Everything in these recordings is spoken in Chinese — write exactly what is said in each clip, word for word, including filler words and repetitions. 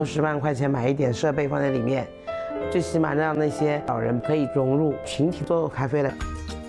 十万块钱买一点设备放在里面，最起码让那些老人可以融入群体做咖啡了。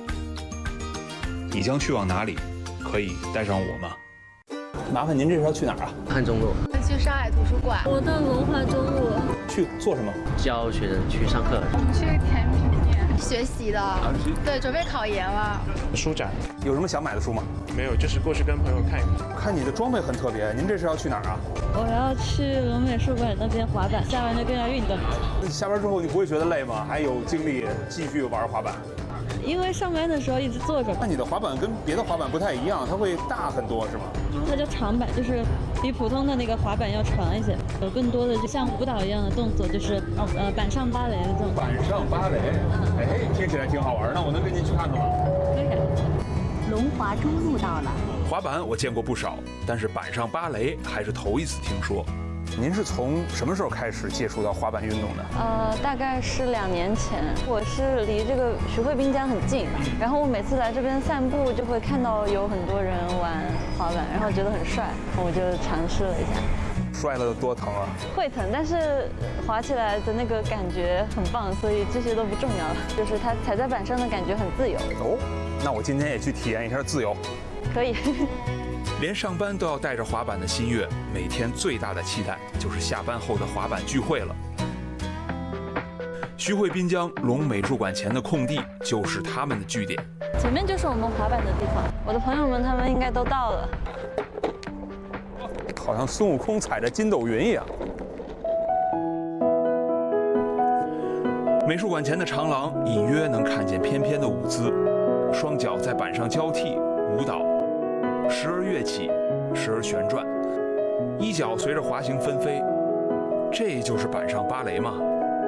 你将去往哪里？可以带上我吗？麻烦您这是要去哪儿啊？ 汉中路。 去上海图书馆。 我到文化中路。 去做什么？ 教学生去上课。 去甜品店学习的。对，准备考研了。 书展。有什么想买的书吗？ 没有，就是过去跟朋友看一看。 看你的装备很特别，您这是要去哪儿啊？ 我要去龙美术馆那边滑板，下班就更要运动。 下班之后你不会觉得累吗？还有精力继续玩滑板？ 因为上班的时候一直坐着。 那你的滑板跟别的滑板不太一样，它会大很多，是吗？ 它叫长板，就是比普通的那个滑板要长一些，有更多的就像舞蹈一样的动作，就是呃板上芭蕾的这种。 板上芭蕾，哎，听起来挺好玩。那我能跟您去看看吗？ 可以。 龙华中路到了。 滑板我见过不少，但是板上芭蕾还是头一次听说。您是从什么时候开始接触到滑板运动的？ 呃，大概是两年前。我是离这个徐汇滨江很近，然后我每次来这边散步就会看到有很多人玩滑板，然后觉得很帅，我就尝试了一下。 摔了多疼啊？ 会疼，但是滑起来的那个感觉很棒，所以这些都不重要了。就是它踩在板上的感觉很自由。 哦，那我今天也去体验一下自由。 可以。 连上班都要带着滑板的新月，每天最大的期待就是下班后的滑板聚会了。徐汇滨江龙美术馆前的空地就是他们的据点， 前面就是我们滑板的地方。我的朋友们他们应该都到了， 好像孙悟空踩着筋斗云一样。美术馆前的长廊隐约能看见翩翩的舞姿，双脚在板上交替舞蹈。时而跃起，时而旋转，衣角随着滑行纷飞，这就是板上芭蕾吗？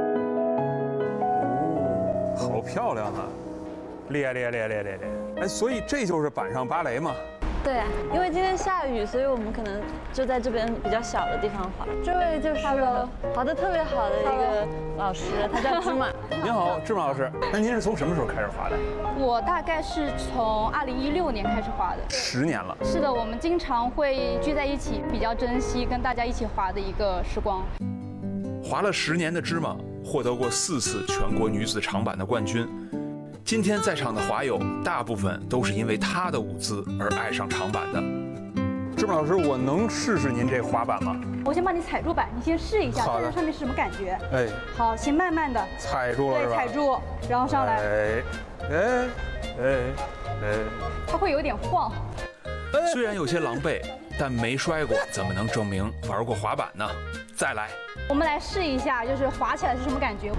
好漂亮啊！厉害厉害厉害厉害厉害！哎，所以这就是板上芭蕾吗？ 对啊，因为今天下雨，所以我们可能就在这边比较小的地方滑。这位就是滑得特别好的一个老师，他叫芝麻。 您好，芝麻老师。那您是从什么时候开始滑的？ 我大概是从二零一六年开始滑的， 十年了。 是的，我们经常会聚在一起，比较珍惜跟大家一起滑的一个时光。 滑了十年的芝麻，获得过四次全国女子长板的冠军。今天在场的滑友，大部分都是因为她的舞姿而爱上长板的。芝麻老师，我能试试您这滑板吗？ 我先帮你踩住板，你先试一下， 看看上面是什么感觉。 哎， 好，先慢慢的踩住了是吧？ 对，踩住，然后上来。 哎，哎，哎，哎， 它会有点晃。 虽然有些狼狈，但没摔过，怎么能证明玩过滑板呢？再来， 我们来试一下，就是滑起来是什么感觉。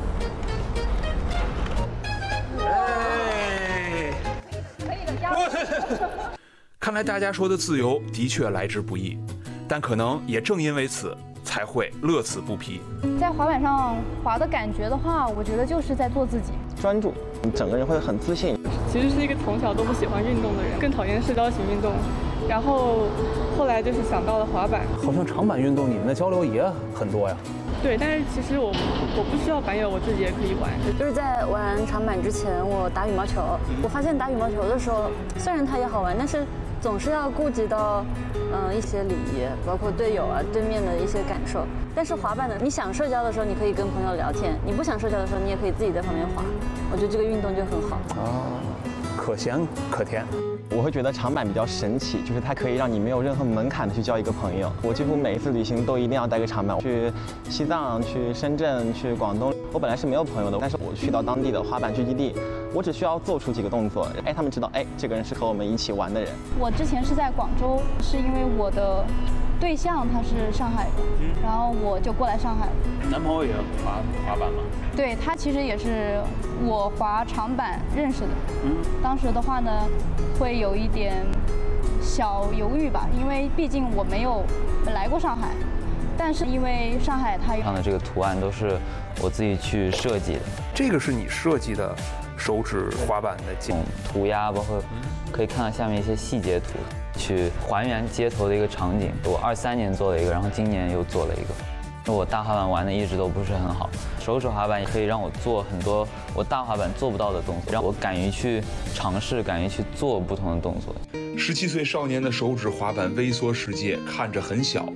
哎， 可以的，加油！ 看来大家说的自由的确来之不易，但可能也正因为此，才会乐此不疲。 在滑板上滑的感觉的话，我觉得就是在做自己， 专注，你整个人会很自信。 其实是一个从小都不喜欢运动的人，更讨厌社交型运动，然后后来就是想到了滑板。 好像长板运动你们的交流也很多呀。 对，但是其实我我不需要板友，我自己也可以玩。 就是在玩长板之前，我打羽毛球，我发现打羽毛球的时候，虽然它也好玩，但是总是要顾及到嗯、呃、一些礼仪，包括队友啊、对面的一些感受。但是滑板呢，你想社交的时候，你可以跟朋友聊天；你不想社交的时候，你也可以自己在旁边滑。我觉得这个运动就很好。 哦，可咸可甜。 我会觉得长板比较神奇，就是它可以让你没有任何门槛的去交一个朋友。我几乎每一次旅行都一定要带个长板，去西藏、去深圳、去广东。我本来是没有朋友的，但是我去到当地的滑板聚集地，我只需要做出几个动作，哎，他们知道，哎，这个人是和我们一起玩的人。 我之前是在广州，是因为我的对象他是上海的，然后我就过来上海了。 男朋友也滑滑板吗？ 对，他其实也是我滑长板认识的。 嗯， 当时的话呢，会有一点小犹豫吧，因为毕竟我没有来过上海，但是因为上海它上的这个图案都是我自己去设计的。 这个是你设计的手指滑板的镜涂鸦，包括可以看到下面一些细节图，去还原街头的一个场景。我二三年做了一个，然后今年又做了一个。我大滑板玩的一直都不是很好，手指滑板也可以让我做很多我大滑板做不到的动作，让我敢于去尝试，敢于去做不同的动作。 十七岁少年的手指滑板微缩世界看着很小，